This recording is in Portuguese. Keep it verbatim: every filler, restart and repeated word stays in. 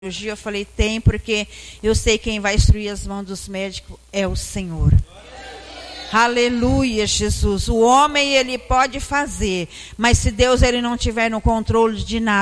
Eu falei, tem, porque eu sei quem vai instruir as mãos dos médicos é o Senhor. Aleluia, Jesus. O homem, ele pode fazer, mas se Deus ele não tiver no controle de nada,